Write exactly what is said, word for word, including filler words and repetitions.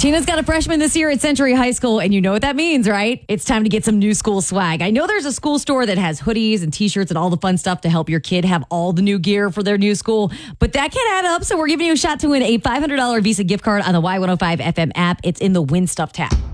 Tina's got a freshman this year at Century High School, and you know what that means, right? It's time to get some new school swag. I know there's a school store that has hoodies and t-shirts and all the fun stuff to help your kid have all the new gear for their new school, but that can add up, so we're giving you a shot to win a five hundred dollars Visa gift card on the Y one oh five F M app. It's in the Win Stuff tab.